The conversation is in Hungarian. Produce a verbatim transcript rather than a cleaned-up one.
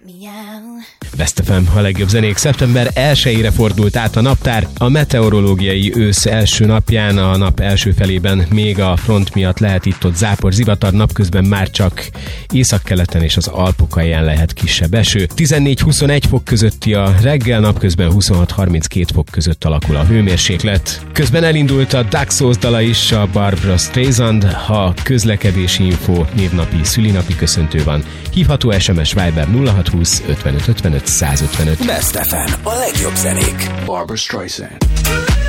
Best ef em, a legjobb zenék. Szeptember elsejére fordult át a naptár. A meteorológiai ősz első napján, a nap első felében még a front miatt lehet itt-ott zápor, zivatar, napközben már csak északkeleten és az Alpok alján lehet kisebb eső. tizennégy-huszonegy fok közötti a reggel, napközben huszonhat-harminckét fok között alakul a hőmérséklet. Közben elindult a Daxos dala is, a Barbra Streisand, ha közlekedési info, névnapi, szülinapi köszöntő van. Hívható es em es Viber nulla hat húsz ötvenöt ötvenöt százötvenöt. Best ef em, a legjobb zenék. Barbra Streisand.